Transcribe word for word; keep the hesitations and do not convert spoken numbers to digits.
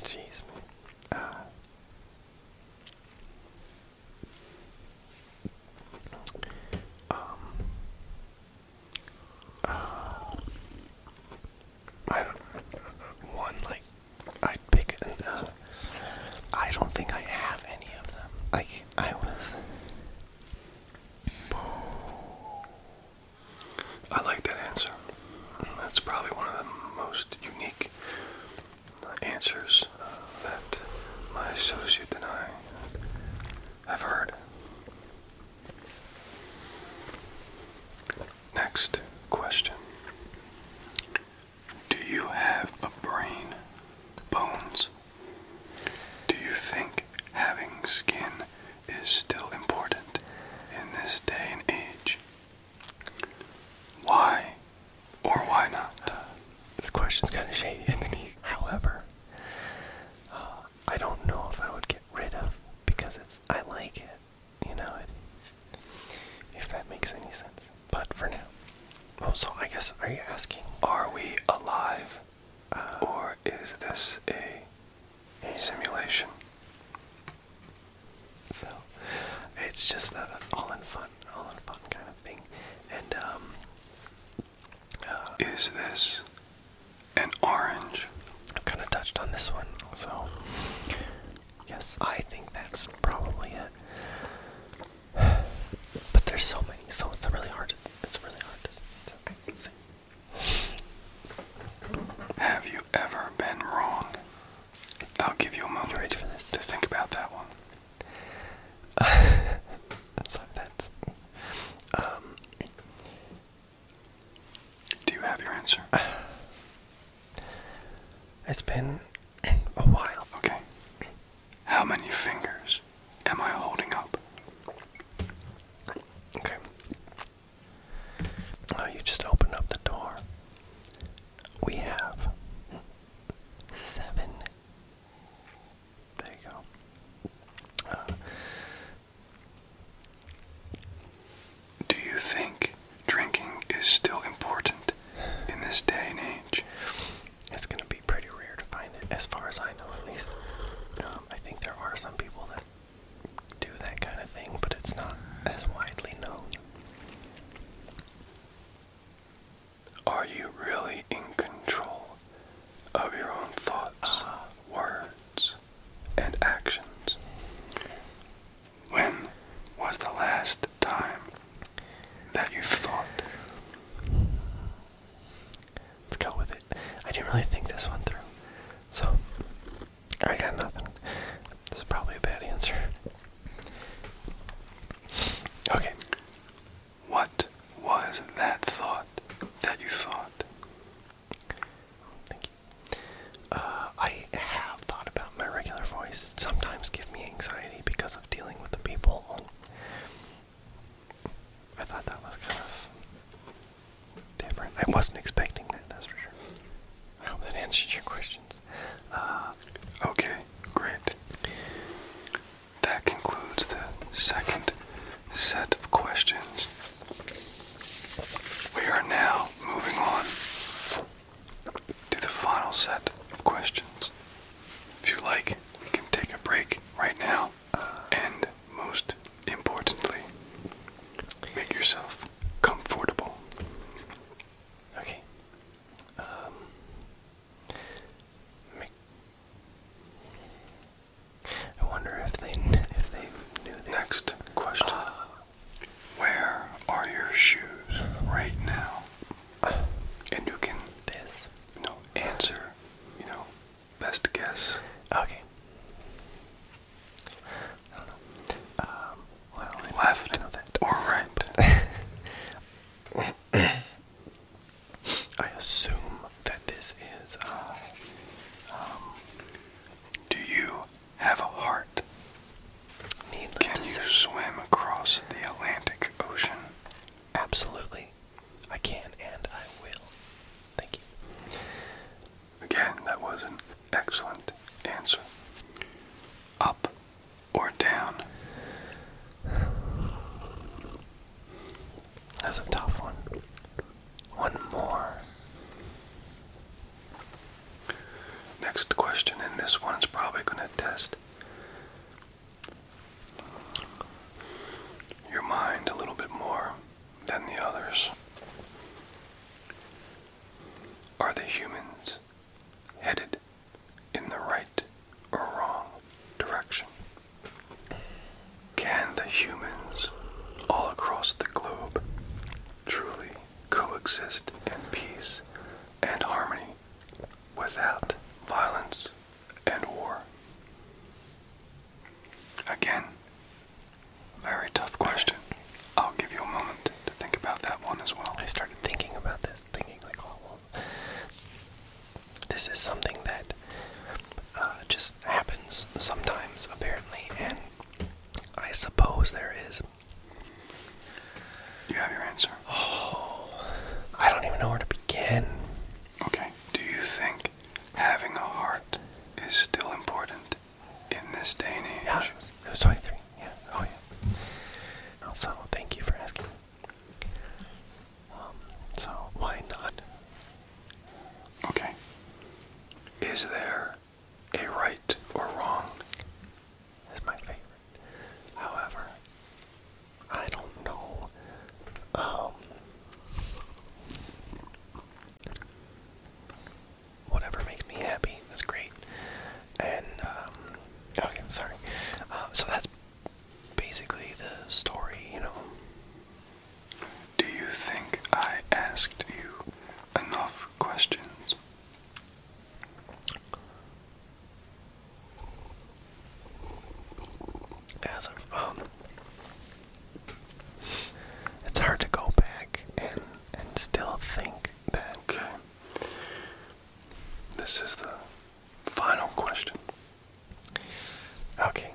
Jeez. Uh, um, uh, I don't. One like I'd pick. An, uh, I don't think I have any of them. Like I was. I like that answer. That's probably one of the most unique answers uh, that my associate and I have heard. Next question. Do you have a brain, bones? Do you think having skin is still important in this day and age? Why or why not? This question's kind of shady. However, uh, I don't know if I would get rid of because it's I like it, you know. It, if that makes any sense. But for now, oh, so I guess are you asking? Are we alive, uh, or is this a yeah. simulation? So it's just a all in fun, all in fun kind of thing, and um. Uh, is this an orange? I've kind of touched on this one, so yes, I think that's probably it. But there's so many, so it's really hard. To, it's really hard to, to say. Have you ever been wrong? I'll give you a moment. You ready for this? To think about that one. so that's. Um. Do you have your answer? It's been a while. Okay. How many fingers am I holding up? Okay. Oh, you just opened up the door. We have seven. There you go. Uh, Do you think drinking is still important in this day and age? It's going to be pretty rare to find it, as far as I know, at least. Um, I think there are some people that do that kind of thing, but it's not as widely known. Are you really in control of your own thoughts, uh, words, and actions? When was the last time that you thought? Let's go with it. I didn't really think this one through, so I got nothing. This is probably a bad answer. Okay. What was that thought that you thought? Thank you. Uh, I have thought about my regular voice. It sometimes gives me anxiety because of dealing with the people. I thought that was kind of different. I wasn't expecting that, that's for sure. I hope that answered your questions. Uh, okay, great. That concludes the second set of questions. We are now moving on to the final set of questions. If you like, we can take a break right now. Uh, and most importantly, make yourself comfortable. okay. Um, make, I wonder if they if they knew that. Next question. Uh, Where are your shoes right now? And you can, this. you know, answer, you know, best guess. Okay. I don't know. Um, well, I Left I know that. or right? I assume that this is, uh, um, Do you have a heart? needless Can to you say. swim across the Atlantic Ocean? Absolutely. I can and I will. Thank you. Again, that was an excellent answer. Up or down? That's a tough one. One more. Next question in this one is probably going to test your mind a little bit more than the others. Are the humans headed in the right or wrong direction? Can the humans all across the globe truly coexist in peace and harmony without violence and war? Again, very tough question. I'll give you a moment to think about that one as well. I started thinking about this, thinking like, oh, well, this is something that uh, just happens sometimes, apparently, and I suppose there is. You have your answer? Oh, I don't even know where to begin. Okay. Do you think having a heart is still important in this day and age? Yeah, it was, it was twenty-three. Yeah, oh yeah. Also, thank you for asking. Um, so, why not? Okay. Is there a right or wrong? Is my favorite. However, I don't know. Um, whatever makes me happy, that's great. And, um, okay, sorry. Uh, so that's basically the story, you know. Do you think I asked you enough questions? As of, um, it's hard to go back and, and still think that. Okay. This is the final question. Okay.